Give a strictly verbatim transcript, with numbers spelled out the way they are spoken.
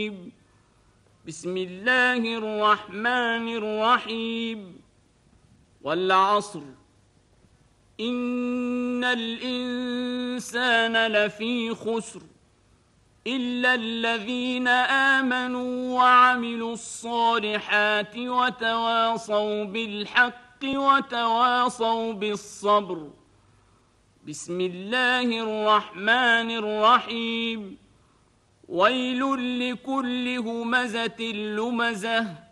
بسم الله الرحمن الرحيم والعصر إن الإنسان لفي خسر إلا الذين آمنوا وعملوا الصالحات وتواصوا بالحق وتواصوا بالصبر. بسم الله الرحمن الرحيم ويل لكل همزة لمزة